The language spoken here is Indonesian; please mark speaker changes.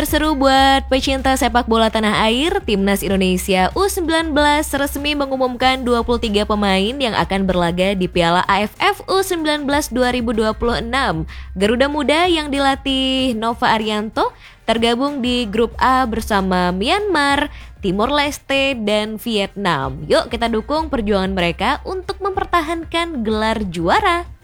Speaker 1: Seru buat pecinta sepak bola tanah air, Timnas Indonesia U19 resmi mengumumkan 23 pemain yang akan berlaga di Piala AFF U19 2026. Garuda Muda yang dilatih Nova Arianto tergabung di grup A bersama Myanmar, Timor Leste, dan Vietnam. Yuk kita dukung perjuangan mereka untuk mempertahankan gelar juara.